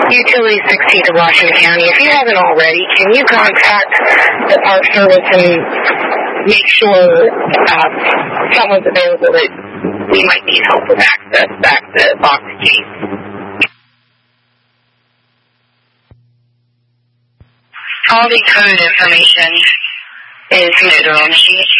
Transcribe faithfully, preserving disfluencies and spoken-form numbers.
Utility sixteen of Washington County. If you haven't already, can you contact the Park Service and make sure uh, someone's available that we might need help with access back to Fox Keys? All the code information is submitted on the sheet.